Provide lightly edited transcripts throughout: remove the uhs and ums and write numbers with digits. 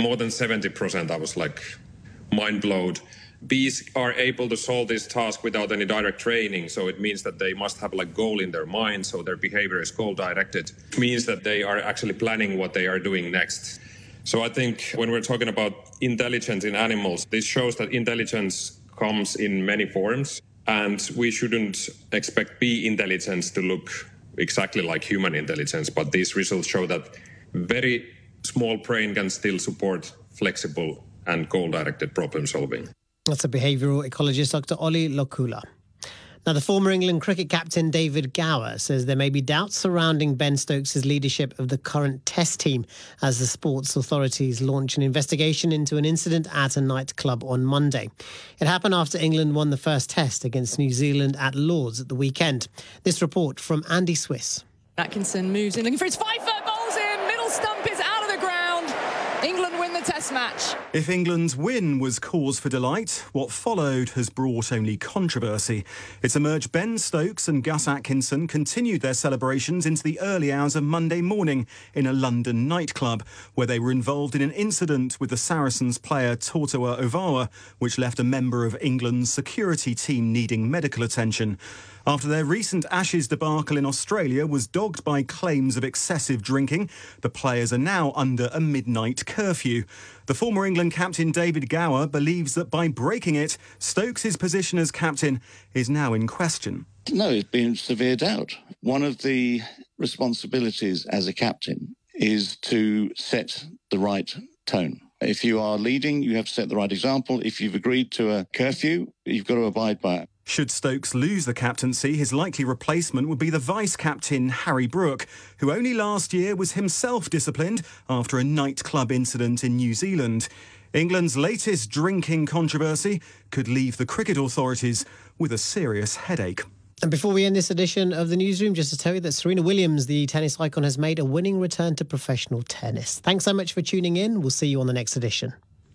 more than 70%. I was like mind blown. Bees are able to solve this task without any direct training, so it means that they must have like goal in their mind, so their behavior is goal directed. It means that they are actually planning what they are doing next. So I think when we're talking about intelligence in animals, this shows that intelligence comes in many forms, and we shouldn't expect bee intelligence to look exactly like human intelligence, but these results show that very small brain can still support flexible and goal-directed problem solving. That's a behavioural ecologist, Dr. Olli Lokula. Now, the former England cricket captain David Gower says there may be doubts surrounding Ben Stokes' leadership of the current Test team as the sports authorities launch an investigation into an incident at a nightclub on Monday. It happened after England won the first Test against New Zealand at Lord's at the weekend. This report from Andy Swiss. Atkinson moves in, looking for his 5-foot bowls in. Middle stump is out of the ground. England win the Test match. If England's win was cause for delight, what followed has brought only controversy. It's emerged Ben Stokes and Gus Atkinson continued their celebrations into the early hours of Monday morning in a London nightclub, where they were involved in an incident with the Saracens player Tortoa Ovawa, which left a member of England's security team needing medical attention. After their recent Ashes debacle in Australia was dogged by claims of excessive drinking, the players are now under a midnight curfew. The former England captain David Gower believes that by breaking it, Stokes' position as captain is now in question. No, it's been severe doubt. One of the responsibilities as a captain is to set the right tone. If you are leading, you have to set the right example. If you've agreed to a curfew, you've got to abide by it. Should Stokes lose the captaincy, his likely replacement would be the vice-captain Harry Brook, who only last year was himself disciplined after a nightclub incident in New Zealand. England's latest drinking controversy could leave the cricket authorities with a serious headache. And before we end this edition of the Newsroom, just to tell you that Serena Williams, the tennis icon, has made a winning return to professional tennis. Thanks so much for tuning in. We'll see you on the next edition.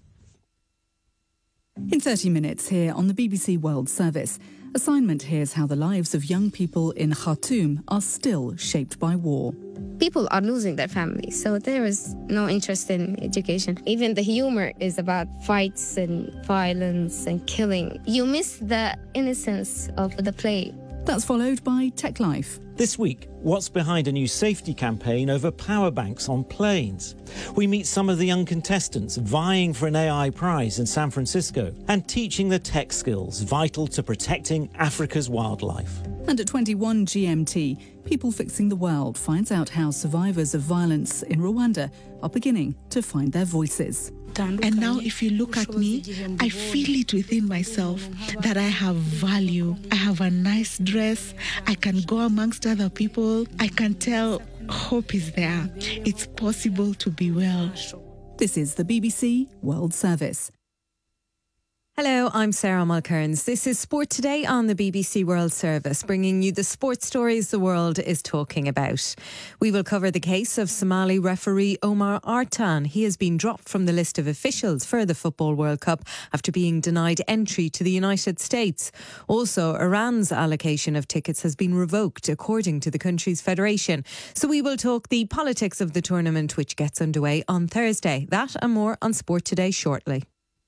In 30 minutes here on the BBC World Service, Assignment hears how the lives of young people in Khartoum are still shaped by war. People are losing their families, so there is no interest in education. Even the humor is about fights and violence and killing. You miss the innocence of the play. That's followed by Tech Life. This week, what's behind a new safety campaign over power banks on planes? We meet some of the young contestants vying for an AI prize in San Francisco and teaching the tech skills vital to protecting Africa's wildlife. And at 21 GMT, People Fixing the World finds out how survivors of violence in Rwanda are beginning to find their voices. And now if you look at me, I feel it within myself that I have value. I have a nice dress. I can go amongst other people. I can tell hope is there. It's possible to be well. This is the BBC World Service. Hello, I'm Sarah Mulcairns. This is Sport Today on the BBC World Service, bringing you the sports stories the world is talking about. We will cover the case of Somali referee Omar Artan. He has been dropped from the list of officials for the Football World Cup after being denied entry to the United States. Also, Iran's allocation of tickets has been revoked, according to the country's federation. So we will talk the politics of the tournament, which gets underway on Thursday. That and more on Sport Today shortly.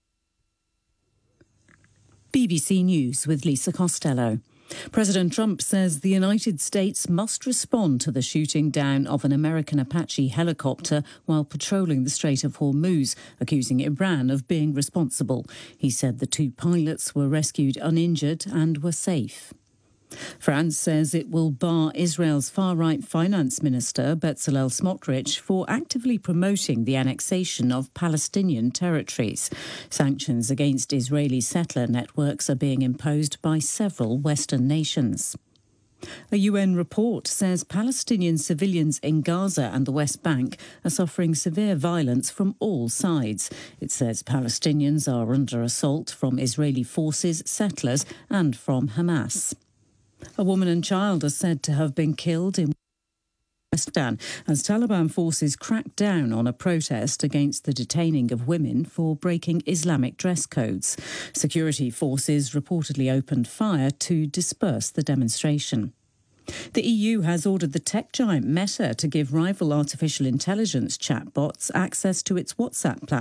BBC News with Lisa Costello. President Trump says the United States must respond to the shooting down of an American Apache helicopter while patrolling the Strait of Hormuz, accusing Iran of being responsible. He said the two pilots were rescued uninjured and were safe. France says it will bar Israel's far-right finance minister, Bezalel Smotrich, for actively promoting the annexation of Palestinian territories. Sanctions against Israeli settler networks are being imposed by several Western nations. A UN report says Palestinian civilians in Gaza and the West Bank are suffering severe violence from all sides. It says Palestinians are under assault from Israeli forces, settlers and from Hamas. A woman and child are said to have been killed in Pakistan as Taliban forces crack down on a protest against the detaining of women for breaking Islamic dress codes. Security forces reportedly opened fire to disperse the demonstration. The EU has ordered the tech giant Meta to give rival artificial intelligence chatbots access to its WhatsApp platform.